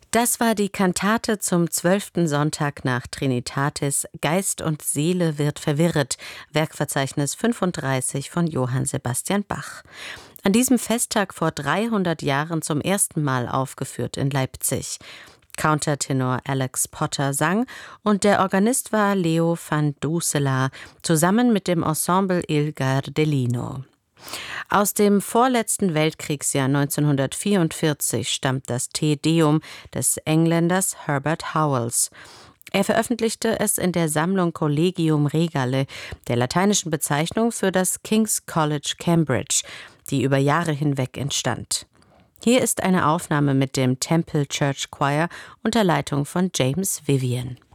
Das war die Kantate zum 12. Sonntag nach Trinitatis, Geist und Seele wird verwirret, Werkverzeichnis 35 von Johann Sebastian Bach. An diesem Festtag vor 300 Jahren zum ersten Mal aufgeführt in Leipzig. Countertenor Alex Potter sang und der Organist war Leo van Doeselaar, zusammen mit dem Ensemble Il Gardellino. Aus dem vorletzten Weltkriegsjahr 1944 stammt das Te Deum des Engländers Herbert Howells. Er veröffentlichte es in der Sammlung Collegium Regale, der lateinischen Bezeichnung für das King's College Cambridge, die über Jahre hinweg entstand. Hier ist eine Aufnahme mit dem Temple Church Choir unter Leitung von James Vivian.